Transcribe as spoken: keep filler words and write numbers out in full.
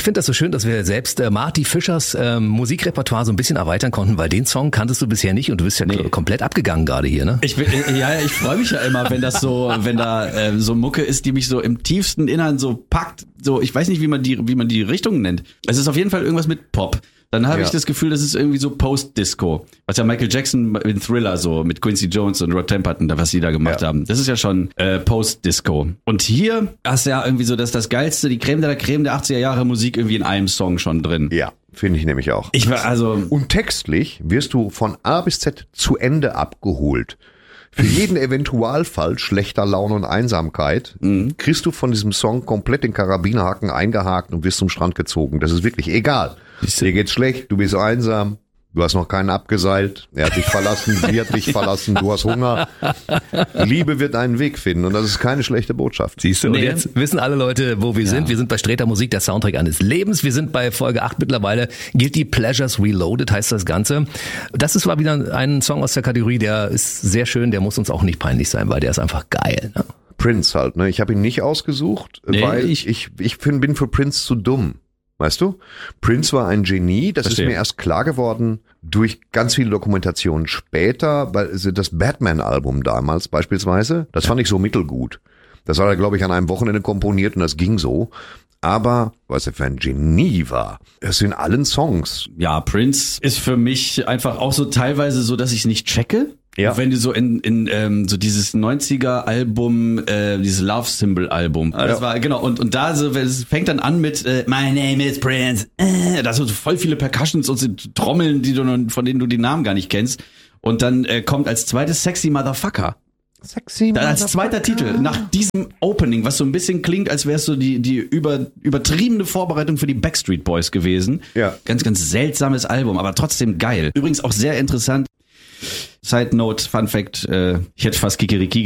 finde das so schön, dass wir selbst äh, Marty Fischers ähm, Musikrepertoire so ein bisschen erweitern konnten, weil den Song kanntest du bisher nicht und du bist ja nee. k- komplett abgegangen gerade hier, ne? Ich will, ja, ich freue mich ja immer, wenn das so, wenn da äh, so Mucke ist, die mich so im tiefsten Innern so packt. So, ich weiß nicht, wie man die, wie man die Richtung nennt. Es ist auf jeden Fall irgendwas mit Pop. Dann habe ja. ich das Gefühl, das ist irgendwie so Post-Disco. Was ja Michael Jackson in Thriller so mit Quincy Jones und Rod Temperton, was sie da gemacht ja. haben. Das ist ja schon äh, Post-Disco. Und hier hast du ja irgendwie so, dass das Geilste, die Creme de la Creme der achtziger Jahre Musik irgendwie in einem Song schon drin. Ja, finde ich nämlich auch. Ich war also Und textlich wirst du von A bis Z zu Ende abgeholt. Für jeden Eventualfall schlechter Laune und Einsamkeit mhm. kriegst du von diesem Song komplett den Karabinerhaken eingehakt und wirst zum Strand gezogen. Das ist wirklich egal. Dir geht's schlecht, du bist einsam, du hast noch keinen abgeseilt, er hat dich verlassen, sie hat dich verlassen, du hast Hunger. Liebe wird einen Weg finden und das ist keine schlechte Botschaft. Siehst du, und nee. jetzt wissen alle Leute, wo wir ja. sind. Wir sind bei Sträter Musik, der Soundtrack eines Lebens. Wir sind bei Folge acht mittlerweile. Guilty Pleasures Reloaded heißt das Ganze. Das ist mal wieder ein Song aus der Kategorie, der ist sehr schön, der muss uns auch nicht peinlich sein, weil der ist einfach geil. Ne? Prince halt, ne? Ich habe ihn nicht ausgesucht, nee, weil ich, ich, ich find, bin für Prince zu dumm. Weißt du? Prince war ein Genie, das Verstehe. Ist mir erst klar geworden durch ganz viele Dokumentationen später, weil das Batman-Album damals beispielsweise, das fand ich so mittelgut. Das hat er, glaube ich, an einem Wochenende komponiert und das ging so. Aber was er für ein Genie war, es in allen Songs. Ja, Prince ist für mich einfach auch so teilweise so, dass ich es nicht checke. Ja. Wenn du so in, in ähm, so dieses neunziger Album, äh, dieses Love Symbol Album, ja. das war genau und und da so, es fängt dann an mit äh, My name is Prince, äh, da sind so voll viele Percussions und so Trommeln, die du von denen du die Namen gar nicht kennst und dann äh, kommt als zweites Sexy Motherfucker. Sexy Motherfucker. Als zweiter Titel nach diesem Opening, was so ein bisschen klingt, als wär's so die die über übertriebene Vorbereitung für die Backstreet Boys gewesen. Ja. Ganz ganz seltsames Album, aber trotzdem geil. Übrigens auch sehr interessant. Side Note, Fun Fact, äh, ich hätte fast Kikeriki